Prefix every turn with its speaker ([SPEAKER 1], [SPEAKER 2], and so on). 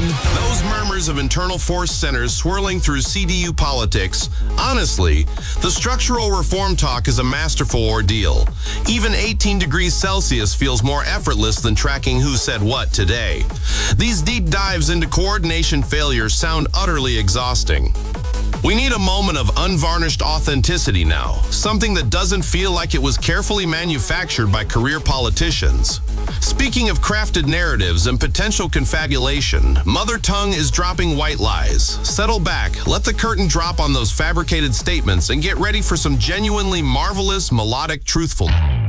[SPEAKER 1] Those murmurs of internal force centers swirling through CDU politics, honestly, the structural reform talk is a masterful ordeal. Even 18 degrees Celsius feels more effortless than tracking who said what today. These deep dives into coordination failures sound utterly exhausting. We need a moment of unvarnished authenticity now, something that doesn't feel like it was carefully manufactured by career politicians. Speaking of crafted narratives and potential confabulation, Mother Tongue is dropping white lies. Settle back, let the curtain drop on those fabricated statements, and get ready for some genuinely marvelous melodic truthfulness.